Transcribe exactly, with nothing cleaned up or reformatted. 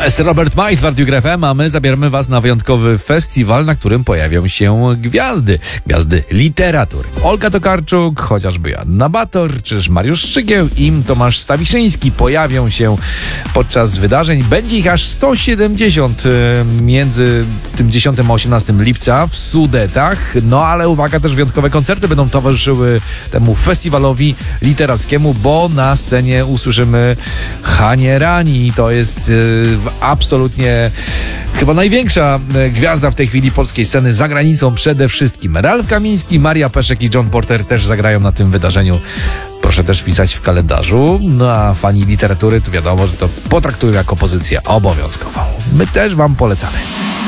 Jest Robert Majs w Radiu F M, a my zabieramy was na wyjątkowy festiwal, na którym pojawią się gwiazdy. Gwiazdy literatury. Olga Tokarczuk, chociażby Joanna Bator, czyż Mariusz Szczygieł i Tomasz Stawiszyński pojawią się podczas wydarzeń. Będzie ich aż sto siedemdziesiąt między tym dziesiątym a osiemnastym lipca w Sudetach. No ale uwaga, też wyjątkowe koncerty będą towarzyszyły temu festiwalowi literackiemu, bo na scenie usłyszymy Hanię Rani. To jest yy, absolutnie chyba największa gwiazda w tej chwili polskiej sceny za granicą przede wszystkim. Ralf Kamiński, Maria Peszek i John Porter też zagrają na tym wydarzeniu. Proszę też wpisać w kalendarzu. No a fani literatury to wiadomo, że to potraktują jako pozycję obowiązkową. My też wam polecamy.